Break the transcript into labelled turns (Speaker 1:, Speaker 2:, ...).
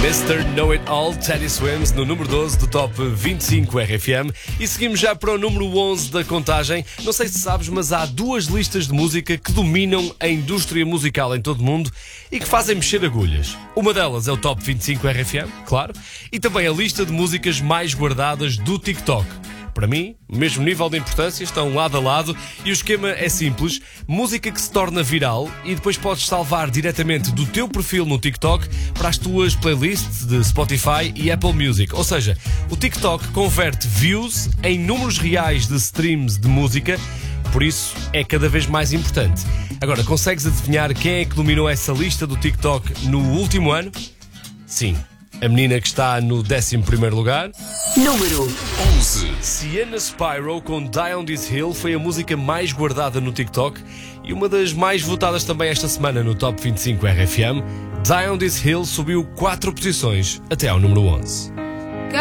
Speaker 1: Mr. Know-It-All, Teddy Swims, no número 12 do Top 25 RFM. E seguimos já para o número 11 da contagem. Não sei se sabes, mas há duas listas de música que dominam a indústria musical em todo o mundo e que fazem mexer agulhas. Uma delas é o Top 25 RFM, claro, e também a lista de músicas mais guardadas do TikTok. Para mim, o mesmo nível de importância, estão lado a lado e o esquema é simples. Música que se torna viral e depois podes salvar diretamente do teu perfil no TikTok para as tuas playlists de Spotify e Apple Music. Ou seja, o TikTok converte views em números reais de streams de música, por isso é cada vez mais importante. Agora, consegues adivinhar quem é que dominou essa lista do TikTok no último ano? Sim, a menina que está no 11º lugar.
Speaker 2: Número
Speaker 1: 11. Sienna Spyro com Die on This Hill foi a música mais guardada no TikTok e uma das mais votadas também esta semana no Top 25 RFM. Die on This Hill subiu 4 posições até ao número 11.